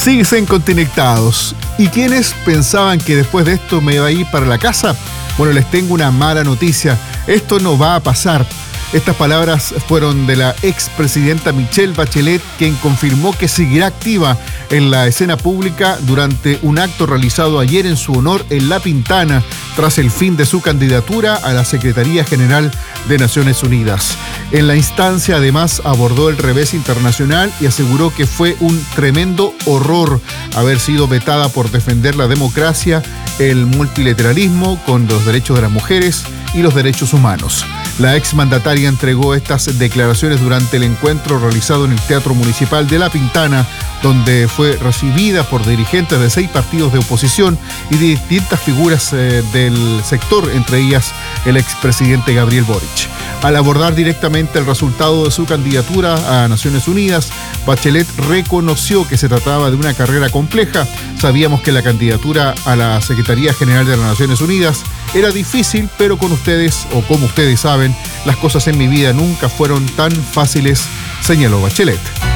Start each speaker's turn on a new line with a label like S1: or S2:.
S1: Síguense conectados. ¿Y quiénes pensaban que después de esto me iba a ir para la casa? Bueno, les tengo una mala noticia. Esto no va a pasar. Estas palabras fueron de la expresidenta Michelle Bachelet, quien confirmó que seguirá activa en la escena pública durante un acto realizado ayer en su honor en La Pintana, tras el fin de su candidatura a la Secretaría General de Naciones Unidas. En la instancia, además, abordó el revés internacional y aseguró que fue un tremendo horror haber sido vetada por defender la democracia, el multilateralismo con los derechos de las mujeres y los derechos humanos. La exmandataria entregó estas declaraciones durante el encuentro realizado en el Teatro Municipal de La Pintana, donde fue recibida por dirigentes de 6 partidos de oposición y de distintas figuras del sector, entre ellas el expresidente Gabriel Boric. Al abordar directamente el resultado de su candidatura a Naciones Unidas, Bachelet reconoció que se trataba de una carrera compleja. Sabíamos que la candidatura a la Secretaría General de las Naciones Unidas era difícil, pero con ustedes, o como ustedes saben, las cosas en mi vida nunca fueron tan fáciles, señaló Bachelet.